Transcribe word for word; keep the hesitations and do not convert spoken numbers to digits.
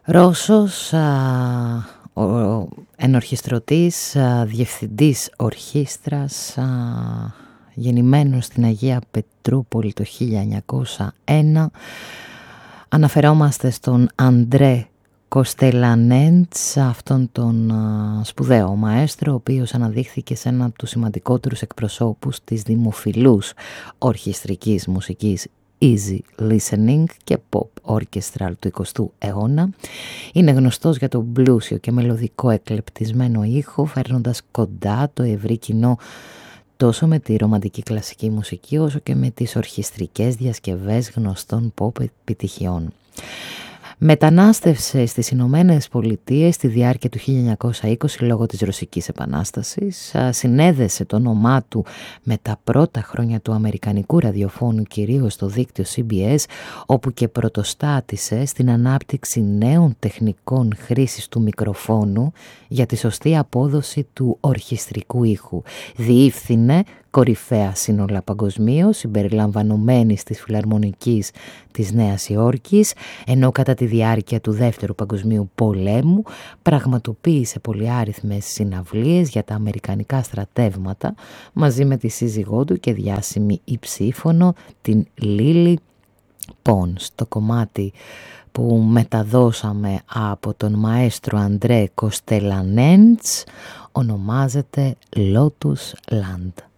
Ρώσος, α, ο ενορχιστρωτής, α, διευθυντής ορχήστρας, α, γεννημένος στην Αγία Πετρούπολη το χίλια εννιακόσια ένα. Αναφερόμαστε στον Αντρέ Κοστελανέντς, αυτόν τον α, σπουδαίο μαέστρο, ο οποίος αναδείχθηκε σε ένα από τους σημαντικότερους εκπροσώπους της δημοφιλούς ορχιστρικής μουσικής easy listening και pop orchestral του εικοστού αιώνα. Είναι γνωστός για τον πλούσιο και μελωδικό εκλεπτισμένο ήχο, φέρνοντας κοντά το ευρύ κοινό τόσο με τη ρομαντική κλασική μουσική όσο και με τις ορχιστρικές διασκευές γνωστών pop επιτυχιών. Μετανάστευσε στις Ηνωμένες Πολιτείες στη διάρκεια του χίλια εννιακόσια είκοσι λόγω της Ρωσικής Επανάστασης. Συνέδεσε το όνομά του με τα πρώτα χρόνια του αμερικανικού ραδιοφώνου, κυρίως στο δίκτυο σι μπι ες, όπου και πρωτοστάτησε στην ανάπτυξη νέων τεχνικών χρήσης του μικροφόνου για τη σωστή απόδοση του ορχιστρικού ήχου. Διεύθυνε κορυφαία σύνολα παγκοσμίως, συμπεριλαμβανομένης της Φιλαρμονικής της Νέας Υόρκης, ενώ κατά τη διάρκεια του Δεύτερου Παγκοσμίου Πολέμου πραγματοποίησε πολυάριθμες συναυλίες για τα αμερικανικά στρατεύματα μαζί με τη σύζυγό του και διάσημη υψήφωνο, την Λίλι Πόνς. Το κομμάτι που μεταδώσαμε από τον μαέστρο Αντρέ Κοστελανέντς ονομάζεται Lotus Land.